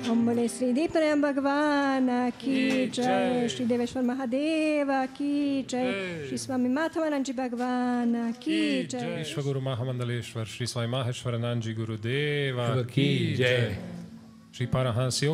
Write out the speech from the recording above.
ओम बोले श्री दीपनारायण भगवान की जय, श्री देवेश्वर महादेव की जय, श्री स्वामी माधवानंद जी भगवान की जय, विश्व गुरु महामंडलेश्वर श्री स्वामी माहेश्वरानंद जी गुरुदेव की जय, श्री परमहंस